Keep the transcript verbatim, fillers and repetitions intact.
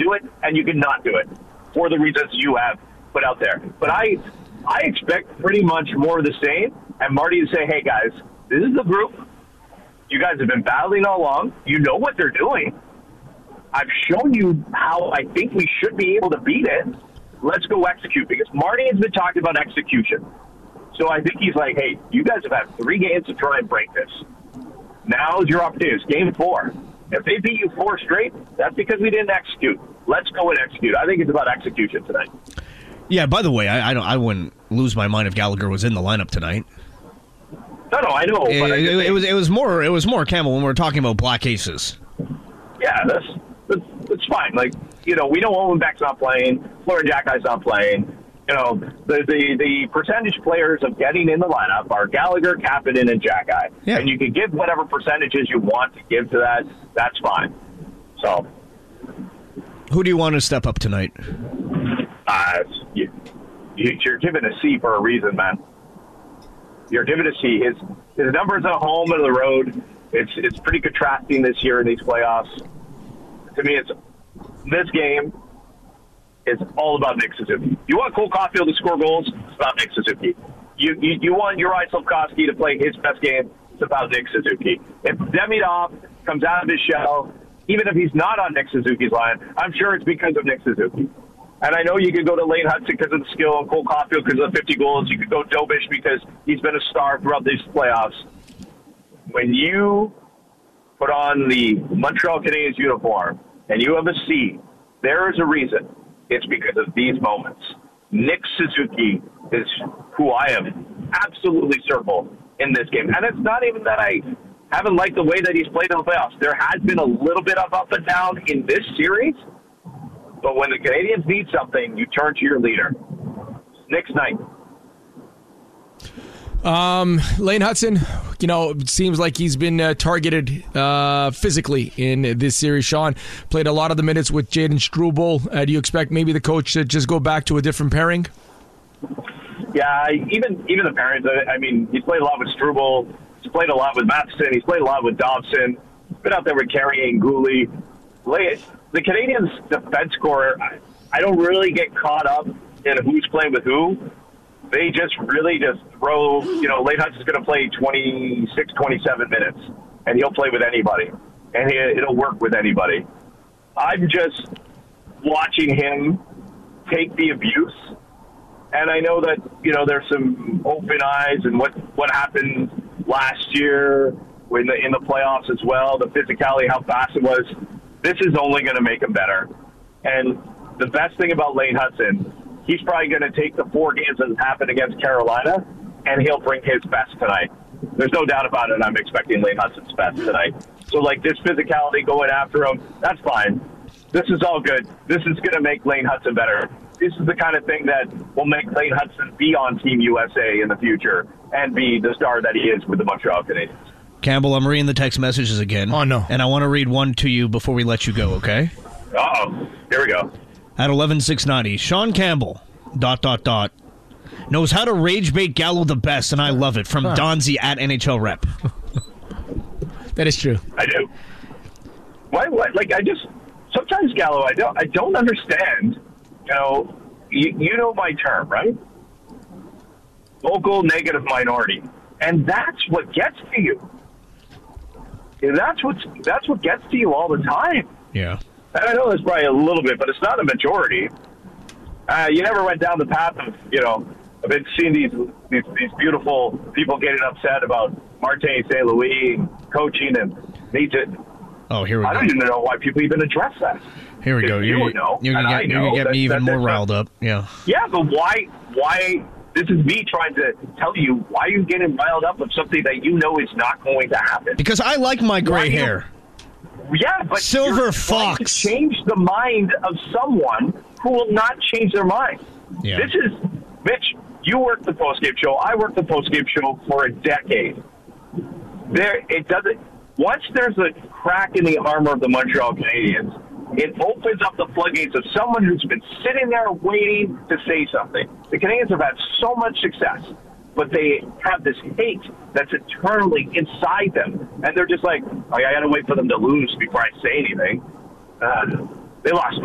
do it and you can not do it for the reasons you have put out there. But I, I expect pretty much more of the same, and Marty to say, hey, guys, this is the group. You guys have been battling all along. You know what they're doing. I've shown you how I think we should be able to beat it. Let's go execute, because Marty has been talking about execution. So I think he's like, hey, you guys have had three games to try and break this. Now's your opportunity. It's game four. If they beat you four straight, that's because we didn't execute. Let's go and execute. I think it's about execution tonight. Yeah, by the way, I I, don't, I wouldn't lose my mind if Gallagher was in the lineup tonight. No, no, I know. But It, I it, think, it was it was more it was more Campbell when we were talking about black aces. Yeah, that's, that's, that's fine. Like, you know, we know Owen Beck's not playing. Florian Jackie's not playing. You know, the, the, the percentage players of getting in the lineup are Gallagher, Kapanen, and Jacki. Yeah. And you can give whatever percentages you want to give to that. That's fine. So, Who do you want to step up tonight? uh, you, you, you're given a C for a reason, man. You're given a C. His his numbers at home and on the road, it's it's pretty contrasting this year in these playoffs. To me, it's this game. It's all about Nick Suzuki. You want Cole Caulfield to score goals? It's about Nick Suzuki. You you, you want Juraj Slafkovsky to play his best game? It's about Nick Suzuki. If Demidov comes out of his shell, even if he's not on Nick Suzuki's line, I'm sure it's because of Nick Suzuki. And I know you could go to Lane Hudson because of the skill, and Cole Caulfield because of the fifty goals. You could go Dobish because he's been a star throughout these playoffs. When you put on the Montreal Canadiens uniform and you have a C, there is a reason. It's because of these moments. Nick Suzuki is who I am absolutely circled in this game. And it's not even that I haven't liked the way that he's played in the playoffs. There has been a little bit of up and down in this series. But when the Canadians need something, you turn to your leader. Nick's night. Um, Lane Hudson, you know, it seems like he's been uh, targeted uh, physically in this series. Sean played a lot of the minutes with Jaden Struble. Uh, do you expect maybe the coach to just go back to a different pairing? Yeah, even even the parents. I mean, he's played a lot with Struble. He's played a lot with Matheson. He's played a lot with Dobson. He's been out there with Carrier and Gooley. The Canadians' defense corps, I, I don't really get caught up in who's playing with who. They just really just throw, you know, Lane Hudson's going to play twenty-six, twenty-seven minutes, and he'll play with anybody, and he, it'll work with anybody. I'm just watching him take the abuse, and I know that, you know, there's some open eyes and what, what happened last year in the, in the playoffs as well, the physicality, how fast it was. This is only going to make him better. And the best thing about Lane Hudson, he's probably going to take the four games that happened against Carolina, and he'll bring his best tonight. There's no doubt about it. I'm expecting Lane Hudson's best tonight. So, like, this physicality going after him, that's fine. This is all good. This is going to make Lane Hudson better. This is the kind of thing that will make Lane Hudson be on Team U S A in the future and be the star that he is with the Montreal Canadiens. Campbell, I'm reading the text messages again. Oh, no. And I want to read one to you before we let you go, okay? Uh-oh. Here we go. At eleven six ninety, Sean Campbell, dot, dot, dot, knows how to rage bait Gallo the best, and I love it, from huh. Donzi at N H L Rep. That is true. I do. Why, why, like, I just, sometimes, Gallo, I don't, I don't understand, you know, you, you know my term, right? Vocal negative minority. And that's what gets to you. And that's what's that's what gets to you all the time. Yeah. And I know there's probably a little bit, but it's not a majority. Uh, you never went down the path of, you know, I've been seeing these, these these beautiful people getting upset about Martin Saint Louis coaching and need to. Oh, here we I go. I don't even know why people even address that. Here we go. You, you know, you're gonna get, you're gonna get that, me even that, more that, riled up. Yeah. Yeah, but why? Why? This is me trying to tell you why are you getting riled up of something that you know is not going to happen. Because I like my gray Why hair. You, yeah, but Silver you're fox. trying to change the mind of someone who will not change their mind. Yeah. This is, Mitch, you worked the postgame show. I worked the postgame show for a decade. There, it doesn't. Once there's a crack in the armor of the Montreal Canadiens, it opens up the floodgates of someone who's been sitting there waiting to say something. The Canadiens have had so much success, but they have this hate that's eternally inside them. And they're just like, oh, I got to wait for them to lose before I say anything. Uh, they lost